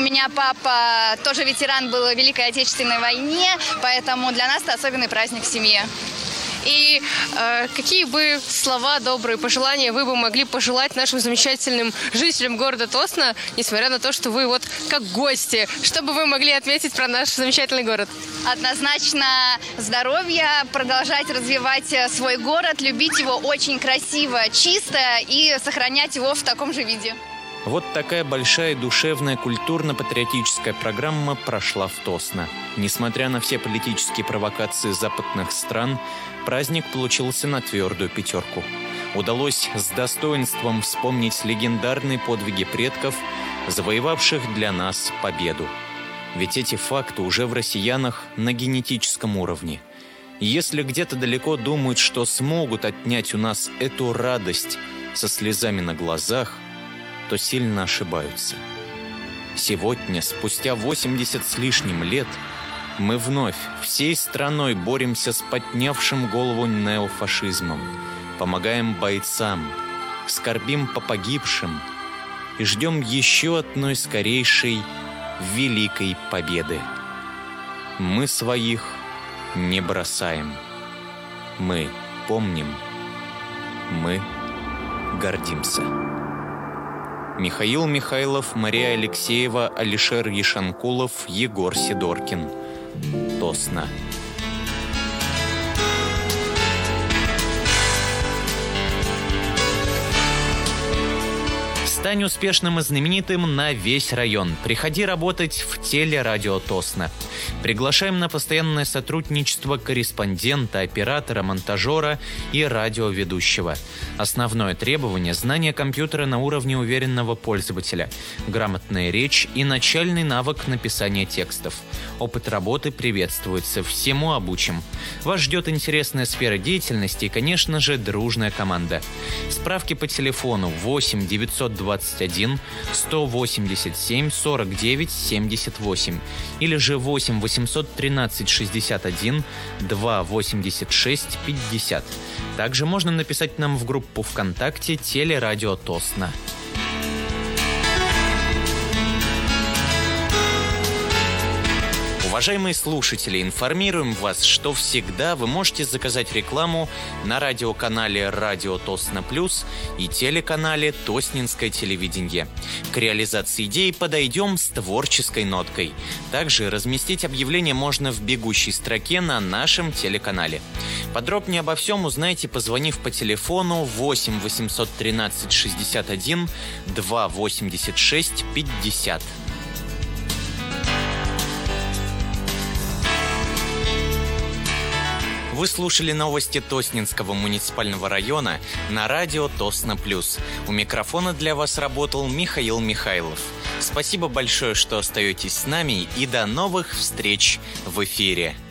меня папа тоже ветеран, был в Великой Отечественной войне, поэтому для нас это особенный праздник в семье. И какие бы слова, добрые пожелания вы бы могли пожелать нашим замечательным жителям города Тосно, несмотря на то, что вы вот как гости, что бы вы могли отметить про наш замечательный город? Однозначно здоровья, продолжать развивать свой город, любить его очень красиво, чисто и сохранять его в таком же виде. Вот такая большая душевная культурно-патриотическая программа прошла в Тосно. Несмотря на все политические провокации западных стран, праздник получился на твердую пятерку. Удалось с достоинством вспомнить легендарные подвиги предков, завоевавших для нас победу. Ведь эти факты уже в россиянах на генетическом уровне. Если где-то далеко думают, что смогут отнять у нас эту радость со слезами на глазах, то сильно ошибаются. Сегодня, спустя 80 с лишним лет, мы вновь всей страной боремся с поднявшим голову неофашизмом, помогаем бойцам, скорбим по погибшим и ждем еще одной скорейшей великой победы. Мы своих не бросаем. Мы помним. Мы гордимся. Михаил Михайлов, Мария Алексеева, Алишер Ешанкулов, Егор Сидоркин. Тосно. Стань успешным и знаменитым на весь район. Приходи работать в телерадио Тосно. Приглашаем на постоянное сотрудничество корреспондента, оператора, монтажера и радиоведущего. Основное требование – знание компьютера на уровне уверенного пользователя, грамотная речь и начальный навык написания текстов. Опыт работы приветствуется, всему обучим. Вас ждет интересная сфера деятельности и, конечно же, дружная команда. Справки по телефону 8 921 187 49 78 или же 8 813 61 2 86 50. Также можно написать нам в группу ВКонтакте «Телерадио Тосно». Уважаемые слушатели, информируем вас, что всегда вы можете заказать рекламу на радиоканале «Радио Тосно Плюс» и телеканале «Тоснинское телевидение». К реализации идеи подойдем с творческой ноткой. Также разместить объявление можно в бегущей строке на нашем телеканале. Подробнее обо всем узнайте, позвонив по телефону 8 813 61 2 86 50. Вы слушали новости Тоснинского муниципального района на радио Тосно Плюс. У микрофона для вас работал Михаил Михайлов. Спасибо большое, что остаетесь с нами, и до новых встреч в эфире.